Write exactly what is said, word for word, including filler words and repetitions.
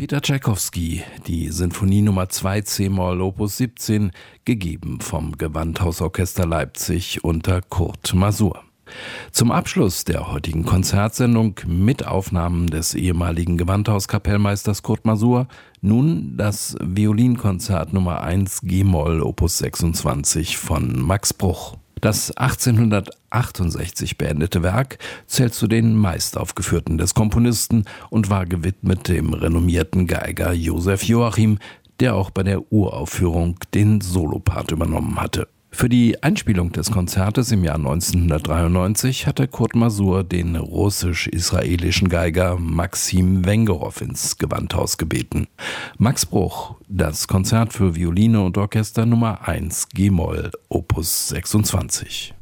Peter Tschaikowski, die Sinfonie Nummer zwei c-Moll Opus siebzehn, gegeben vom Gewandhausorchester Leipzig unter Kurt Masur. Zum Abschluss der heutigen Konzertsendung mit Aufnahmen des ehemaligen Gewandhauskapellmeisters Kurt Masur nun das Violinkonzert Nummer eins g-Moll Opus sechsundzwanzig von Max Bruch. Das achtzehnhundertachtundsechzig beendete Werk zählt zu den meist-aufgeführten des Komponisten und war gewidmet dem renommierten Geiger Josef Joachim, der auch bei der Uraufführung den Solopart übernommen hatte. Für die Einspielung des Konzertes im Jahr neunzehnhundertdreiundneunzig hatte Kurt Masur den russisch-israelischen Geiger Maxim Wengerow ins Gewandhaus gebeten. Max Bruch, das Konzert für Violine und Orchester Nummer eins g-Moll Opus sechsundzwanzig.